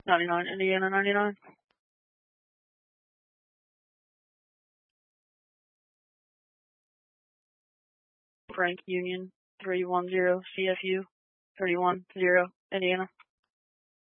99, Indiana 99. Frank Union 310 CFU 310 Indiana.